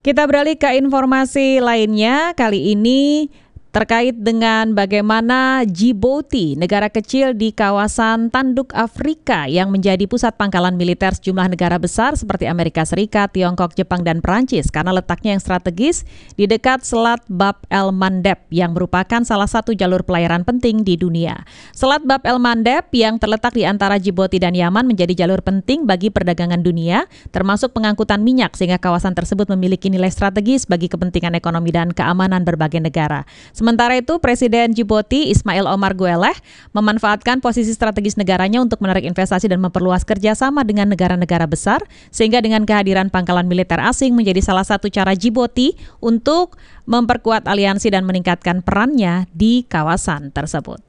Kita beralih ke informasi lainnya, kali ini terkait dengan bagaimana Djibouti, negara kecil di kawasan tanduk Afrika yang menjadi pusat pangkalan militer sejumlah negara besar seperti Amerika Serikat, Tiongkok, Jepang, dan Perancis karena letaknya yang strategis di dekat Selat Bab el-Mandeb yang merupakan salah satu jalur pelayaran penting di dunia. Selat Bab el-Mandeb yang terletak di antara Djibouti dan Yaman menjadi jalur penting bagi perdagangan dunia, termasuk pengangkutan minyak sehingga kawasan tersebut memiliki nilai strategis bagi kepentingan ekonomi dan keamanan berbagai negara. Sementara itu, Presiden Djibouti Ismail Omar Guelleh memanfaatkan posisi strategis negaranya untuk menarik investasi dan memperluas kerjasama dengan negara-negara besar, sehingga dengan kehadiran pangkalan militer asing menjadi salah satu cara Djibouti untuk memperkuat aliansi dan meningkatkan perannya di kawasan tersebut.